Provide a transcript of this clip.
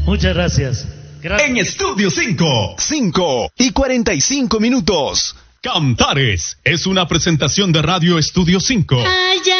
Muchas gracias. En Estudio 5:45 minutos. Cantares es una presentación de Radio Estudio 5.